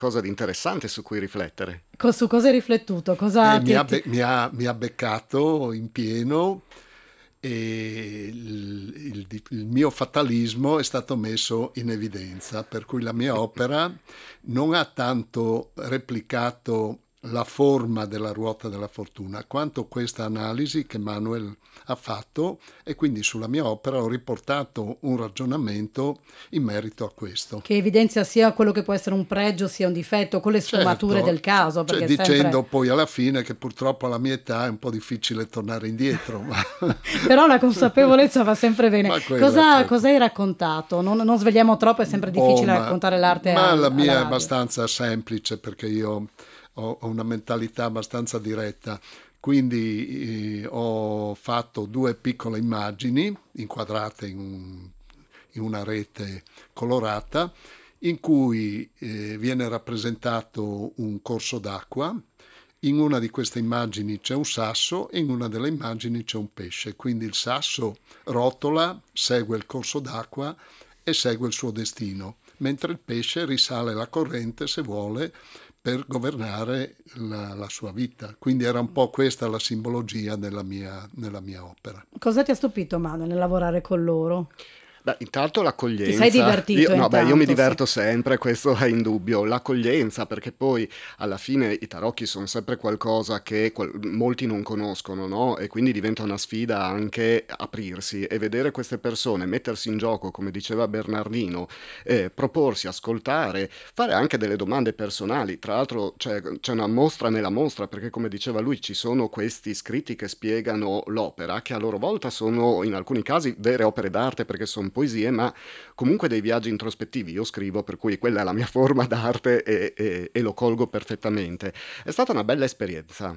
qualcosa di interessante su cui riflettere. Su cosa hai riflettuto? Mi ha beccato in pieno, e il mio fatalismo è stato messo in evidenza, per cui la mia opera non ha tanto replicato la forma della ruota della fortuna quanto questa analisi che Manuel ha fatto, e quindi sulla mia opera ho riportato un ragionamento in merito a questo. Che evidenzia sia quello che può essere un pregio sia un difetto, con le sfumature del caso. Perché dicendo poi alla fine che purtroppo alla mia età è un po' difficile tornare indietro. Però la consapevolezza va sempre bene. Cosa hai raccontato? Non svegliamo troppo, è sempre difficile raccontare l'arte. Ma la mia è abbastanza semplice, perché io ho una mentalità abbastanza diretta. Quindi ho fatto 2 piccole immagini inquadrate in una rete colorata, in cui viene rappresentato un corso d'acqua. In una di queste immagini c'è un sasso e in una delle immagini c'è un pesce. Quindi il sasso rotola, segue il corso d'acqua e segue il suo destino, mentre il pesce risale la corrente, se vuole, per governare la sua vita. Quindi era un po' questa la simbologia nella mia opera. Cosa ti ha stupito, Manu, nel lavorare con loro? Beh, intanto l'accoglienza. Ti sei divertito? Io mi diverto sempre, questo è indubbio. L'accoglienza, perché poi alla fine i tarocchi sono sempre qualcosa che molti non conoscono, no? E quindi diventa una sfida anche aprirsi e vedere queste persone mettersi in gioco, come diceva Bernardino, proporsi, ascoltare, fare anche delle domande personali. Tra l'altro c'è una mostra nella mostra, perché come diceva lui ci sono questi scritti che spiegano l'opera, che a loro volta sono in alcuni casi vere opere d'arte, perché sono poesie, ma comunque dei viaggi introspettivi. Io scrivo, per cui quella è la mia forma d'arte e lo colgo perfettamente. È stata una bella esperienza,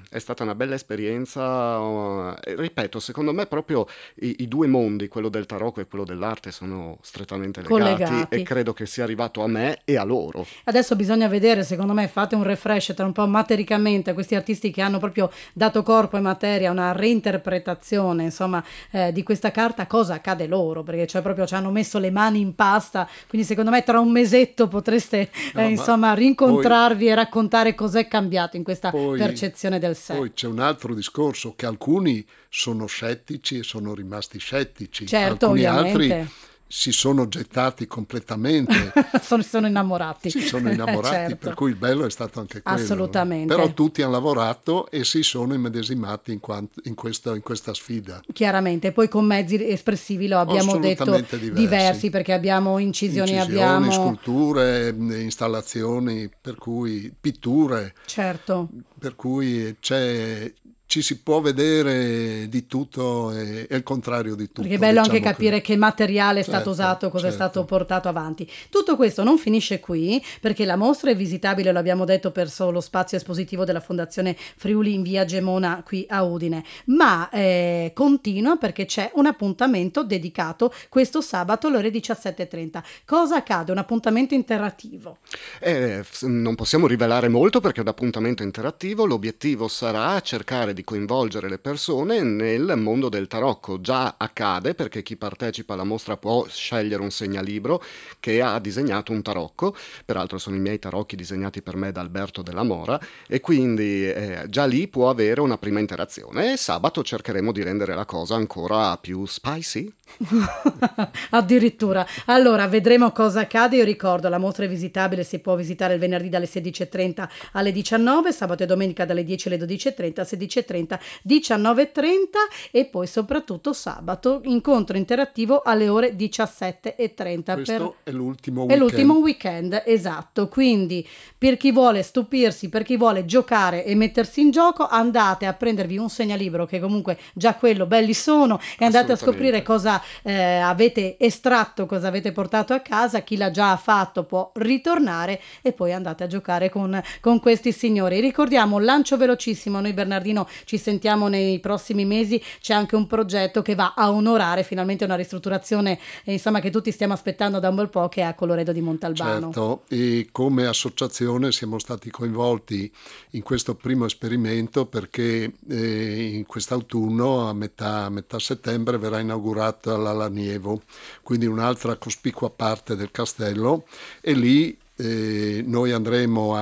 ripeto, secondo me proprio i 2 mondi, quello del tarocco e quello dell'arte, sono strettamente legati, e credo che sia arrivato a me e a loro. Adesso bisogna vedere, secondo me, fate un refresh tra un po' matericamente questi artisti che hanno proprio dato corpo e materia, una reinterpretazione, insomma, di questa carta, cosa accade loro, perché cioè proprio ci hanno messo le mani in pasta, quindi secondo me tra un mesetto potreste rincontrarvi e raccontare cos'è cambiato in questa percezione del sé. Poi c'è un altro discorso, che alcuni sono scettici e sono rimasti scettici, certo, alcuni ovviamente. Altri si sono gettati completamente. Si sono innamorati. Certo. Per cui il bello è stato anche quello. Assolutamente. Però tutti hanno lavorato e si sono immedesimati in questa sfida. Chiaramente, poi con mezzi espressivi, lo abbiamo detto, diversi, perché abbiamo incisioni, abbiamo sculture, installazioni, per cui pitture. Certo. Per cui ci si può vedere di tutto e il contrario di tutto. Perché è bello anche capire che materiale è stato usato, cosa è stato portato avanti. Tutto questo non finisce qui, perché la mostra è visitabile, lo abbiamo detto, per lo spazio espositivo della Fondazione Friuli in via Gemona qui a Udine, ma continua, perché c'è un appuntamento dedicato questo sabato alle ore 17:30. Cosa accade? Un appuntamento interattivo. Non possiamo rivelare molto perché è un appuntamento interattivo. L'obiettivo sarà cercare di coinvolgere le persone nel mondo del tarocco. Già accade, perché chi partecipa alla mostra può scegliere un segnalibro che ha disegnato un tarocco. Peraltro sono i miei tarocchi disegnati per me da Alberto Della Mora, e quindi già lì può avere una prima interazione, e sabato cercheremo di rendere la cosa ancora più spicy. Addirittura. Allora vedremo cosa accade. Io ricordo, la mostra è visitabile, si può visitare il venerdì dalle 16:30 alle 19, sabato e domenica dalle 10 alle 12:30, 16:30, 19:30, e poi soprattutto sabato incontro interattivo alle ore 17:30. Questo è l'ultimo weekend, esatto. Quindi per chi vuole stupirsi, per chi vuole giocare e mettersi in gioco, andate a prendervi un segnalibro, che comunque già quello belli sono, e andate a scoprire cosa avete estratto, cosa avete portato a casa. Chi l'ha già fatto può ritornare, e poi andate a giocare con questi signori. Ricordiamo, lancio velocissimo, noi Bernardino ci sentiamo nei prossimi mesi, c'è anche un progetto che va a onorare finalmente una ristrutturazione, insomma, che tutti stiamo aspettando da un bel po', che è a Colloredo di Montalbano. Certo, e come associazione siamo stati coinvolti in questo primo esperimento, perché in quest'autunno, a metà settembre, verrà inaugurata l'Alanievo, quindi un'altra cospicua parte del castello, e lì noi andremo